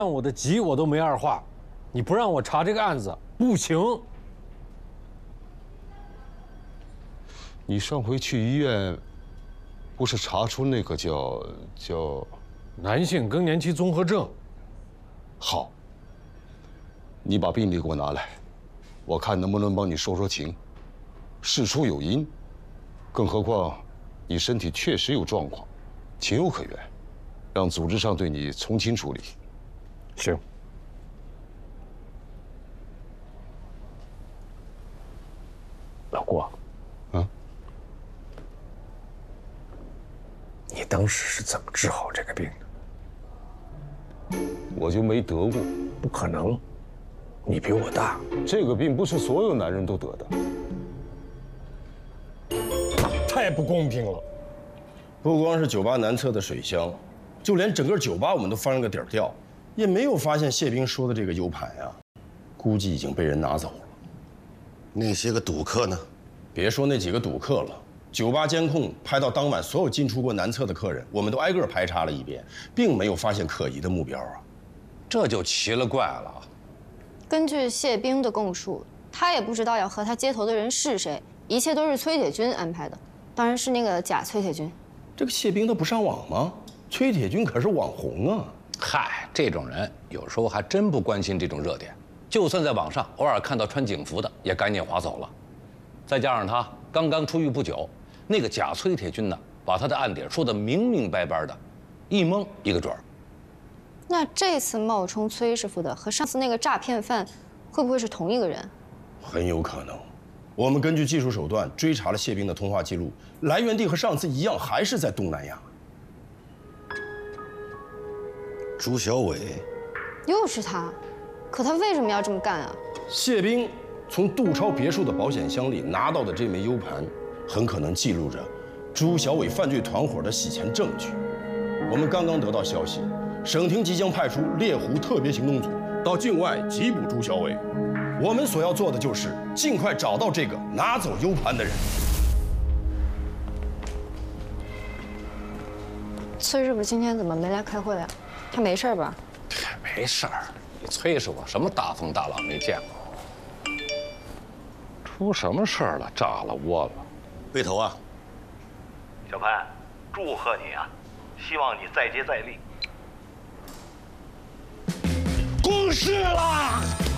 我的急我都没二话，你不让我查这个案子不行。 你上回去医院，不是查出那个叫男性更年期综合症？ 好，你把病历给我拿来，我看能不能帮你说说情。事出有因，更何况你身体确实有状况，情有可原，让组织上对你从轻处理。 行。老郭，你当时是怎么治好这个病的？ 我就没得过。 不可能，你比我大。 这个病不是所有男人都得的。 太不公平了。 不光是酒吧南侧的水箱，就连整个酒吧我们都翻了个底儿掉，也没有发现谢兵说的这个 U 盘呀，估计已经被人拿走了。 那些个赌客呢？ 别说那几个赌客了，酒吧监控拍到当晚所有进出过南侧的客人，我们都挨个排查了一遍，并没有发现可疑的目标啊。 这就奇了怪了。 根据谢兵的供述，他也不知道要和他接头的人是谁，一切都是崔铁军安排的，当然是那个假崔铁军。 这个谢兵他不上网吗？崔铁军可是网红啊。 嗨，这种人有时候还真不关心这种热点，就算在网上偶尔看到穿警服的，也赶紧划走了。再加上他刚刚出狱不久，那个假崔铁军呢，把他的案底说得明明白白的，一蒙一个准儿。 那这次冒充崔师傅的和上次那个诈骗犯，会不会是同一个人？ 很有可能。我们根据技术手段追查了谢兵的通话记录，来源地和上次一样，还是在东南亚。 朱小伟， 又是他，可他为什么要这么干啊？ 谢兵从杜超别墅的保险箱里拿到的这枚 U 盘，很可能记录着朱小伟犯罪团伙的洗钱证据。我们刚刚得到消息，省厅即将派出猎狐特别行动组到境外缉捕朱小伟。我们所要做的就是尽快找到这个拿走 U 盘的人。 崔师傅今天怎么没来开会啊？他没事吧？ 没事儿，你崔师傅什么大风大浪没见过？出什么事儿了？炸了窝了？ 背头啊！ 小潘，祝贺你啊！希望你再接再厉。 公事啦！